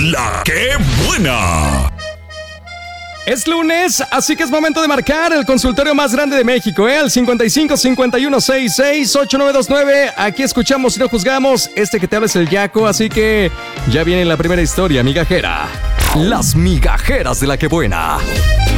La que buena. Es lunes, así que es momento de marcar el consultorio más grande de México, al 55 51 66 8929. Aquí escuchamos y no juzgamos. Este que te habla es el Yaco, así que ya viene la primera historia migajera. Las migajeras de La que buena.